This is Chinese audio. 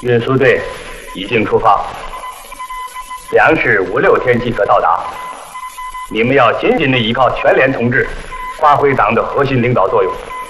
运输队已经出发，粮食5、6天即可到达。你们要紧紧地依靠全连同志，发挥党的核心领导作用。